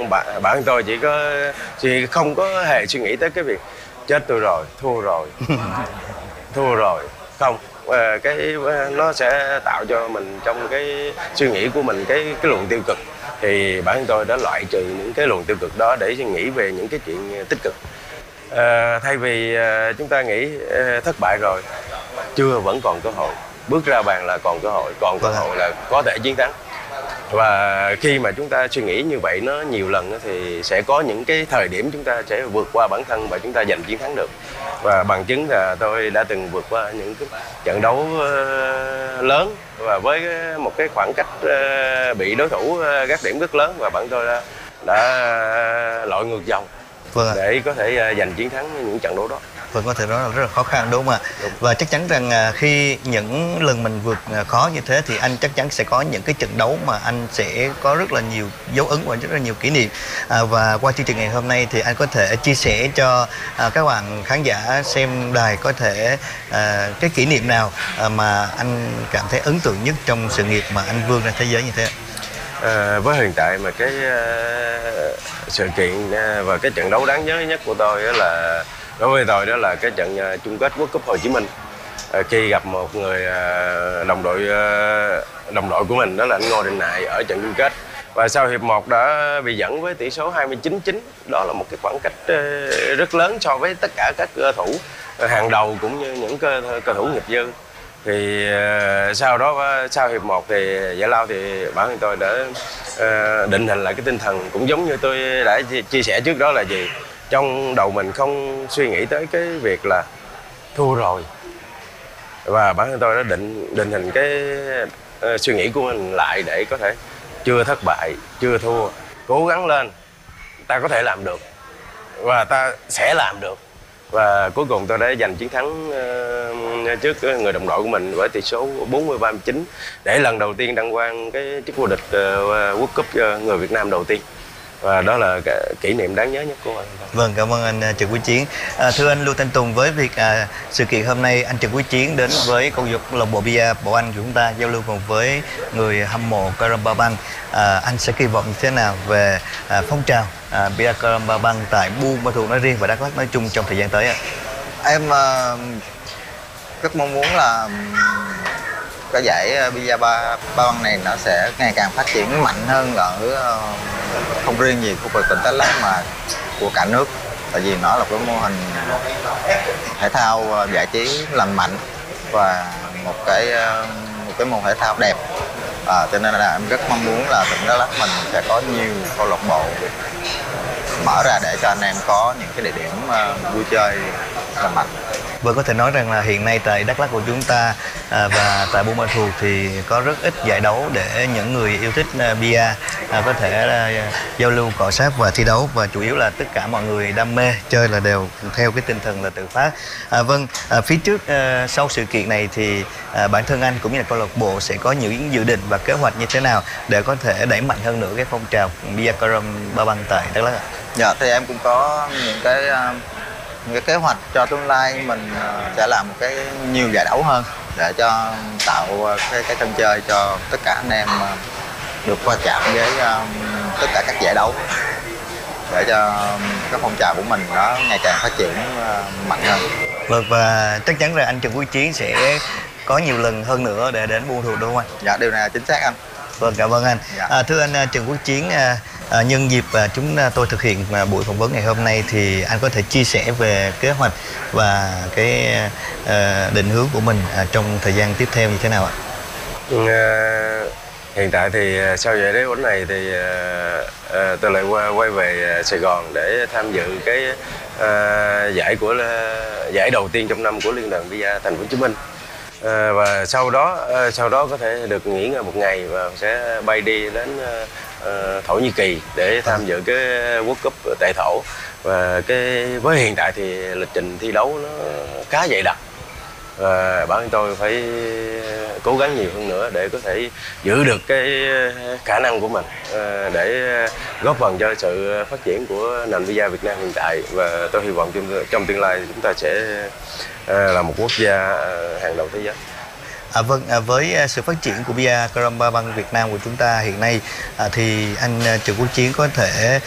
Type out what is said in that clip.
bạn tôi chỉ không có hề suy nghĩ tới cái việc chết tôi rồi, thua rồi, thua rồi. Không, nó sẽ tạo cho mình trong cái suy nghĩ của mình cái luồng tiêu cực. Thì bản thân tôi đã loại trừ những cái luồng tiêu cực đó để nghĩ về những cái chuyện tích cực. Thay vì chúng ta nghĩ thất bại rồi, vẫn còn cơ hội, bước ra bàn là còn cơ hội là có thể chiến thắng. Và khi mà chúng ta suy nghĩ như vậy nó nhiều lần thì sẽ có những cái thời điểm chúng ta sẽ vượt qua bản thân và chúng ta giành chiến thắng được. Và bằng chứng là tôi đã từng vượt qua những cái trận đấu lớn và với một cái khoảng cách bị đối thủ gác điểm rất lớn, và bạn tôi đã lội ngược dòng để có thể giành chiến thắng những trận đấu đó. Vâng, có thể nói là rất là khó khăn đúng không ạ? Và chắc chắn rằng khi những lần mình vượt khó như thế thì anh chắc chắn sẽ có những cái trận đấu mà anh sẽ có rất là nhiều dấu ấn và rất là nhiều kỷ niệm. Và qua chương trình ngày hôm nay thì anh có thể chia sẻ cho các bạn khán giả xem đài có thể cái kỷ niệm nào mà anh cảm thấy ấn tượng nhất trong sự nghiệp mà anh vươn ra thế giới như thế? Với hiện tại mà cái sự kiện và cái trận đấu đáng nhớ nhất của tôi đó là đối với tôi đó là cái trận chung kết World Cup Hồ Chí Minh, khi gặp một người đồng đội của mình, đó là anh Ngô Đình Nại ở trận chung kết, và sau hiệp 1 đã bị dẫn với tỷ số 29-9. Đó là một cái khoảng cách rất lớn so với tất cả các cơ thủ hàng đầu cũng như những cơ thủ nghiệp dư. Thì sau hiệp 1 thì giải lao thì bản thân tôi đã định hình lại cái tinh thần, cũng giống như tôi đã chia sẻ trước đó là gì, trong đầu mình không suy nghĩ tới cái việc là thua rồi, và bản thân tôi đã định hình cái suy nghĩ của mình lại để có thể chưa thất bại, chưa thua, cố gắng lên, ta có thể làm được và ta sẽ làm được. Và cuối cùng tôi đã giành chiến thắng trước người đồng đội của mình với tỷ số 40-39 để lần đầu tiên đăng quang cái chức vô địch World Cup cho người Việt Nam đầu tiên. Và đó là cái kỷ niệm đáng nhớ nhất của anh. Vâng, cảm ơn anh Trần Quý Chiến. Thưa anh Lưu Thanh Tùng, với việc sự kiện hôm nay anh Trần Quý Chiến đến với câu lạc bộ bia Bảo Anh của chúng ta giao lưu cùng với người hâm mộ Karambabang, anh sẽ kỳ vọng như thế nào về phong trào bia Karambabang tại Buôn Ma Thuột nói riêng và Đắk Lắk nói chung trong thời gian tới ạ? Em rất mong muốn là cái giải bia Ba Băng này nó sẽ ngày càng phát triển mạnh hơn ở không riêng gì khu vực tỉnh Đắk Lắk mà của cả nước, tại vì nó là cái mô hình thể thao giải trí lành mạnh và một cái môn thể thao đẹp, cho nên là em rất mong muốn là tỉnh Đắk Lắk mình sẽ có nhiều câu lạc bộ mở ra để cho anh em có những cái địa điểm vui chơi lành mạnh. Vâng, có thể nói rằng là hiện nay tại Đắk Lắk của chúng ta và tại Buôn Ma Thuột thì có rất ít giải đấu để những người yêu thích bia có thể giao lưu, cọ sát và thi đấu, và chủ yếu là tất cả mọi người đam mê chơi là đều theo cái tinh thần là tự phát. Vâng, phía trước sau sự kiện này thì bản thân anh cũng như là câu lạc bộ sẽ có những dự định và kế hoạch như thế nào để có thể đẩy mạnh hơn nữa cái phong trào bia Karambabang tại Đắk Lắk ạ? Dạ, thì em cũng có những cái kế hoạch cho tương lai mình sẽ làm nhiều giải đấu hơn để cho tạo cái sân chơi cho tất cả anh em được qua chạm với tất cả các giải đấu, để cho cái phong trào của mình nó ngày càng phát triển mạnh hơn. Vâng, và chắc chắn là anh Trần Quý Chiến sẽ có nhiều lần hơn nữa để đến Buôn Ma Thuột đúng không anh? Dạ, điều này là chính xác anh. Vâng, cảm ơn anh. Dạ. Thưa anh Trần Quý Chiến, nhân dịp tôi thực hiện buổi phỏng vấn ngày hôm nay thì anh có thể chia sẻ về kế hoạch và cái định hướng của mình trong thời gian tiếp theo như thế nào ạ? Hiện tại thì sau giải đấu này thì tôi lại quay về Sài Gòn để tham dự cái giải đầu tiên trong năm của Liên đoàn Bia Thành phố Hồ Chí Minh. Và sau đó có thể được nghỉ ngơi một ngày và sẽ bay đi đến Thổ Nhĩ Kỳ để tham dự cái World Cup tại Thổ. Và với hiện tại thì lịch trình thi đấu nó khá dày đặc, và bản thân tôi phải cố gắng nhiều hơn nữa để có thể giữ được cái khả năng của mình, để góp phần cho sự phát triển của nền bia Việt Nam hiện tại. Và tôi hy vọng trong tương lai chúng ta sẽ là một quốc gia hàng đầu thế giới. Vâng, với sự phát triển của bia Karambabang Việt Nam của chúng ta hiện nay thì anh Trần Quý Chiến có thể